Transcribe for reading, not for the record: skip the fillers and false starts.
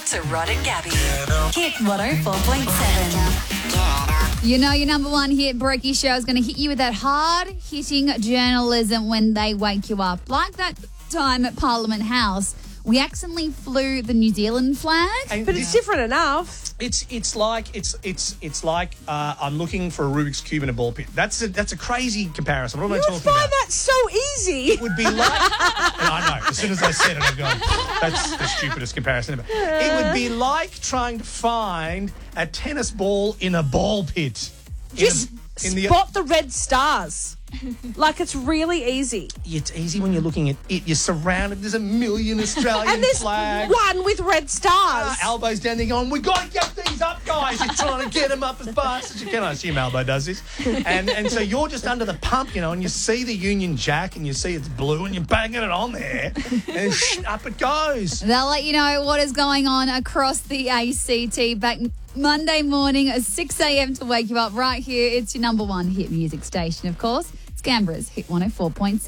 to Rod and Gabby. Hit 104.7. You know your number one hit, Breaky Show, is going to hit you with that hard-hitting journalism when they wake you up. Like that time at Parliament House, we accidentally flew the New Zealand flag. But it's different enough. It's like I'm looking for a Rubik's Cube in a ball pit. That's a crazy comparison. What am I You talking would find about? that so easy. It would be like, and I know, as soon as I said it, I've gone, that's the stupidest comparison ever. It would be like trying to find a tennis ball in a ball pit. Just spot the red stars. Like, it's really easy. It's easy when you're looking at it. You're surrounded. There's a million Australian And there's flags. one with red stars. Albo's down there going, we got to get these up, guys. You're trying to get them up as fast as you can. I assume Albo does this. And so you're just under the pump, and you see the Union Jack and you see it's blue and you're banging it on there and up it goes. They'll let you know what is going on across the ACT back Monday morning at 6 a.m. to wake you up right here. It's your number one hit music station, of course. It's Canberra's Hit 104.7.